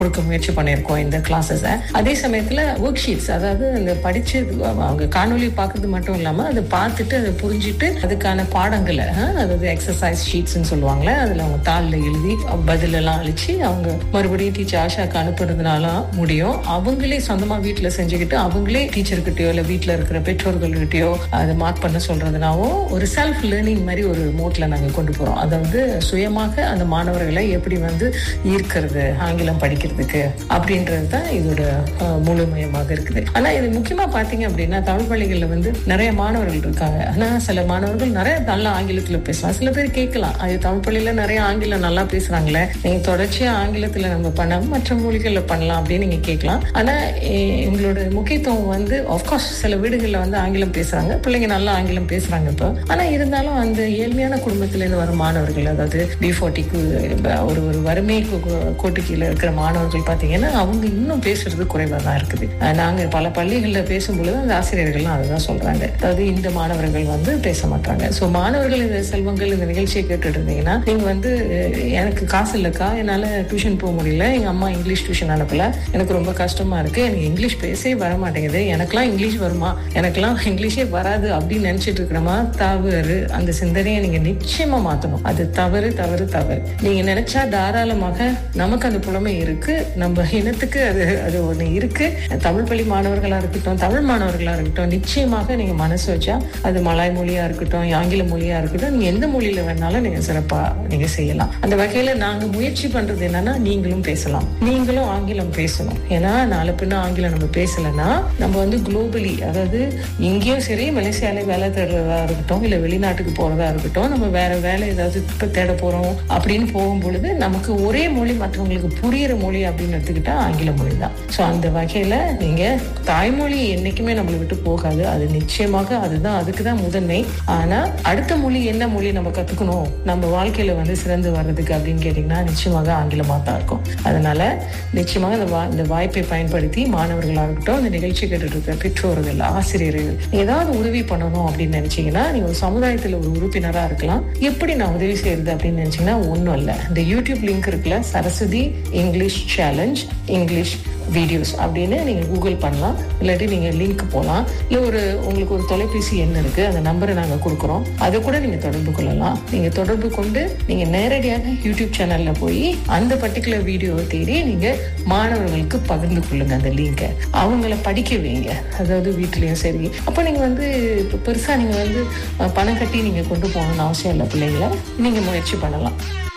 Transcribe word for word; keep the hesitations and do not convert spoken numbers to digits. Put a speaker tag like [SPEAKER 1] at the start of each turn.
[SPEAKER 1] கொடுக்க முயற்சி பண்ணியிருக்கோம் இந்த கிளாஸஸை. அதே சமயத்துல ஒர்க் ஷீட்ஸ், அதாவது அந்த படிச்சு அவங்க காணொலி பார்க்கறது மட்டும் இல்லாம அதை பார்த்துட்டு அதை புரிஞ்சுட்டு அதுக்கான பாடங்களை, அதாவது எக்ஸசைஸ் ஷீட்ஸ்ன்னு சொல்லுவாங்களே, அதுல அவங்க தாளில் எழுதி பதில் எல்லாம் அழிச்சு அவங்க மறுபடியும் டீச்சர் ஆஷாக்கு அனுப்புறதுனால முடியும். அவங்களே சொந்தமா வீட்டுல செஞ்சுக்கிட்டு அவங்களே டீச்சர்கிட்டயோ இல்ல வீட்டுல இருக்கிற பெற்றோர்கள்கிட்டயோ அதை மார்க் பண்ண சொல்றதுனாவும் ஒரு செல்ஃப் லேர்னிங் மாதிரி ஒரு மோட்ல நாங்க கொண்டு போறோம். அதாவது சுயமாக அந்த மாணவர்களை எப்படி வந்து ஈர்க்கிறது ஆங்கிலம் படிக்கிறது அப்படின்றதுதான் இதோட முழுமையமாக இருக்குது. ஆனா இது முக்கியமா பாத்தீங்க அப்படின்னா தமிழ் பள்ளிகள்ல வந்து நிறைய மாணவர்கள் இருக்காங்க. ஆனா சில மாணவர்கள் நிறைய நல்ல ஆங்கிலத்துல பேசலாம். சில பேர் கேட்கலாம், அது தமிழ் பள்ளியில நிறைய ஆங்கிலம் நல்லா பேசுறாங்களே, நீங்க தொடர்ச்சியா ஆங்கிலத்துல நம்ம பண்ண மற்ற மொழிகள்ல பண்ணலாம் அப்படின்னு நீங்க கேட்கலாம். ஆனா எங்களோட முக்கியத்துவம் வந்து ஆஃப்கோர்ஸ் சில வீடுகள்ல வந்து ஆங்கிலம் பேசுறாங்க, பிள்ளைங்க நல்லா ஆங்கிலம் பேசுறாங்க இப்போ. ஆனா இருந்தாலும் அந்த ஏழ்மையான குடும்பத்துல இருந்து வரும் மாணவர்கள், அதாவது பி ஃபார்ட்டிக்கு ஒரு ஒரு வறுமை கோட்டு கீழே இருக்கிற மாணவர்கள் பாத்தீங்கன்னா அவங்க இன்னும் பேசுறது குறைவா தான் இருக்குது. நாங்க பல பள்ளிகள்ல பேசும்பொழுது அந்த ஆசிரியர்கள்லாம் அதுதான் சொல்றாங்க, அதாவது இந்த மாணவர்கள் வந்து பேச மாட்டாங்க. சோ மாணவர்கள் இந்த செல்வங்கள் இந்த நிகழ்ச்சியை கேட்டுட்டு இருந்தீங்கன்னா நீங்க வந்து எனக்கு காசு இல்லக்கா, என்னால டியூஷன் போக முடியல, எங்க அம்மா இங்கிலீஷ் டியூஷன் அனுப்பல, எனக்கு ரொம்ப கஷ்டமா இருக்கு, எனக்கு இங்கிலீஷ் பேசவே வர மாட்டேங்குது, எனக்கெல்லாம் இங்கிலீஷ் வருமா, எனக்கெல்லாம் இங்கிலீஷே வராது அப்படின்னு நினைச்சிட்டு இருக்கிறமா, தவறு. அந்த சிந்தனையை நீங்க நிச்சயமா மாத்தணும். அது தவறு தவறு தவறு. நீங்க நினைச்சா தாராளமாக நமக்கு அந்த புலமை இருக்கு, நம்ம இனத்துக்கு அது அது ஒண்ணு இருக்கு. தமிழ் பள்ளி மாணவர்களா இருக்கட்டும், தமிழ் மாணவர்களா இருக்கட்டும், நிச்சயமாக நீங்க மனசு வச்சா அது மலாய் மொழியா இருக்கட்டும், ஆங்கில மொழியா இருக்கட்டும், நீங்க எந்த மொழியில வேணாலும் நீங்க சிறப்பா நீங்க செய்யலாம். அந்த வகையில நாங்க முயற்சி பண்றது என்னன்னா, நீங்களும் பேசலாம், நீங்களும் ஆங்கிலம் பேசணும். ஏன்னா நாலு பின்ன ஆங்கிலம் நம்ம பேசலன்னா நம்ம வந்து குளோபலி, அதாவது இங்கேயும் சரி மலேசியால வேலை தேடுறதா இருக்கட்டும் இல்ல வெளிநாட்டுக்கு போறதா இருக்கட்டும், நம்ம வேற வேலை ஏதாவது இப்ப தேட போறோம் அப்படின்னு போகும் பொழுது நமக்கு ஒரே மொழி மற்றவங்களுக்கு புரியுற மொழி அப்படின்னு எடுத்துக்கிட்டா ஆங்கில மொழி தான். சோ அந்த வகையில நீங்க தாய்மொழி என்னைக்குமே நம்மளை விட்டு போகாது, அது நிச்சயமாக அதுதான், அதுக்குதான் முதன்மை. ஆனா அடுத்த மொழி என்ன மொழி நம்ம கத்துக்கணும் நம்ம வாழ்க்கையில வந்து சிறந்து வர்றதுக்கு அப்படின்னு கேட்டீங்கன்னா நிச்சயமாக ஆங்கிலமா தான் இருக்கும். அதனால நிச்சயமாக இந்த இந்த வாய்ப்பை பயன்படுத்தி மாணவர்களா இருக்கட்டும், இந்த நிகழ்ச்சி கேட்டுட்டு இருக்க பெற்றோர்கள், ஆசிரியர்கள் ஏதாவது உதவி பண்ணணும் அப்படின்னு நினைச்சீங்கன்னா நீங்க ஒரு சமுதாயத்துல ஒரு உறுப்பினரா இருக்கலாம். எப்படி நான் உதவி செய்யறது அப்படின்னு நினைச்சீங்கன்னா ஒன்னும் இல்ல, இந்த யூடியூப் லிங்க் இருக்குல்ல, Saraswati English challenge English videos அப்படின்னு நீங்க கூகுள் பண்ணலாம். இல்லாட்டி நீங்க லிங்க் போலாம், இல்ல ஒரு உங்களுக்கு ஒரு தொலைபேசி எண் இருக்கு, அந்த நம்பரை நாங்க கொடுக்குறோம், அதை கூட நீங்க தொடர்பு கொள்ளலாம். நீங்க தொடர்பு கொண்டு நீங்க நேரடியாக யூடியூப் சேனல்ல போய் அந்த பர்டிகுலர் வீடியோவை தேடி நீங்க மாணவர்களுக்கு பகிர்ந்து கொள்ளுங்க அந்த லிங்கை, அவங்கள படிக்க வைங்க. அதாவது வீட்லயும் சரி, அப்ப நீங்க வந்து பெருசா நீங்க வந்து பணம் கட்டி நீங்க கொண்டு போகணும்னு அவசியம் இல்லை, பிள்ளைங்களை நீங்க முயற்சி பண்ணலாம்.